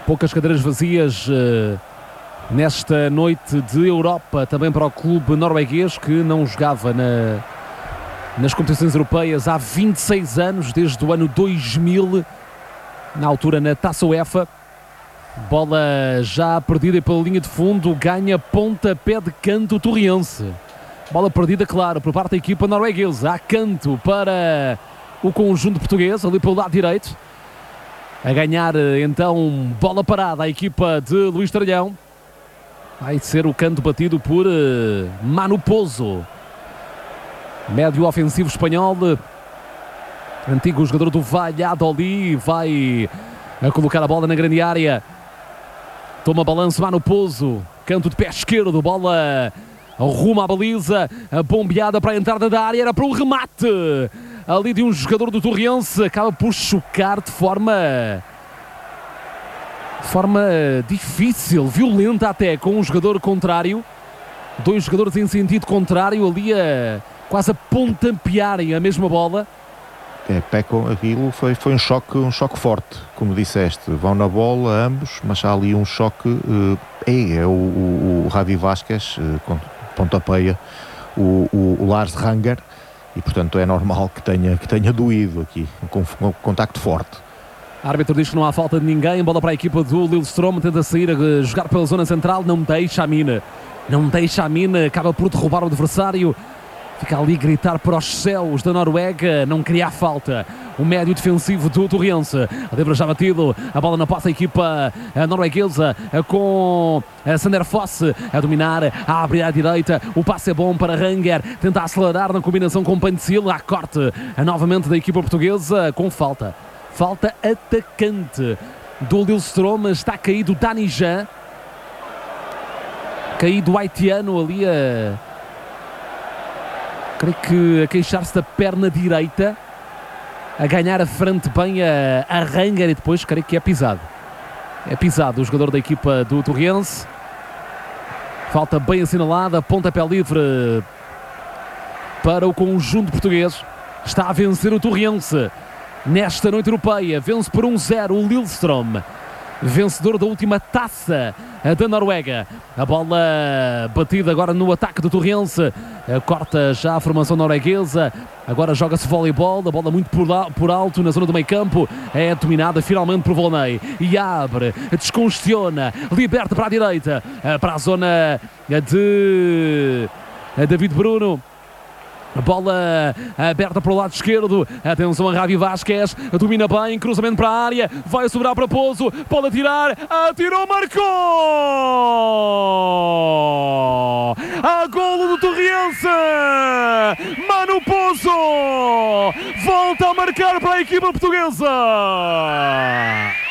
Poucas cadeiras vazias nesta noite de Europa, também para o clube norueguês, que não jogava nas competições europeias há 26 anos, desde o ano 2000, na altura na Taça UEFA. Bola já perdida pela linha de fundo, ganha pontapé de canto o Torriense. Bola perdida, claro, por parte da equipa norueguesa. Há canto para o conjunto português, ali pelo lado direito. A ganhar, então, bola parada a equipa de Luís Tralhão. Vai ser o canto batido por Manu Pozo, médio ofensivo espanhol, antigo jogador do Valladolid. Vai a colocar a bola na grande área. Toma balanço Manu Pozo, canto de pé esquerdo, bola rumo à baliza, a bombeada para a entrada da área, era para o remate ali de um jogador do Torriense, acaba por chocar de forma difícil, violenta até, com um jogador contrário. Dois jogadores em sentido contrário ali quase a pontapearem a mesma bola. Pecam aquilo, foi um choque forte, como disseste. Vão na bola ambos, mas há ali um choque. O Javi Vázquez pontapeia o Lars Ranger, e portanto é normal que tenha doído aqui, com contacto forte. O árbitro diz que não há falta de ninguém. Bola para a equipa do Lillestrøm, tenta sair a jogar pela zona central, não deixa a mina, acaba por derrubar o adversário. Fica ali a gritar para os céus da Noruega, não queria a falta. O médio defensivo do Torriense, a Debra já batido, a bola na posse da equipa norueguesa, com a Sander Fosse a dominar, a abrir à direita. O passe é bom para Ranger, tenta acelerar na combinação com Pancil. Há corte novamente da equipa portuguesa, com falta atacante do Lillestrøm. Está caído Dani Jean, caído o haitiano ali creio que a queixar-se da perna direita, a ganhar a frente bem a Ranger, e depois creio que é pisado o jogador da equipa do Torriense. Falta bem assinalada, pontapé livre para o conjunto português. Está a vencer o Torriense nesta noite europeia, vence por 1-0 o Lillestrøm, vencedor da última taça da Noruega. A bola batida agora no ataque do Torriense, corta já a formação norueguesa. Agora joga-se voleibol, a bola muito por alto na zona do meio campo, é dominada finalmente por Volney e abre, descongestiona, liberta para a direita, para a zona de David Bruno. A bola aberta para o lado esquerdo. Atenção a Javi Vázquez. Domina bem. Cruzamento para a área. Vai sobrar para Pozo. Pode atirar. Atirou, marcou! A golo do Torriense! Manu Pozo volta a marcar para a equipa portuguesa!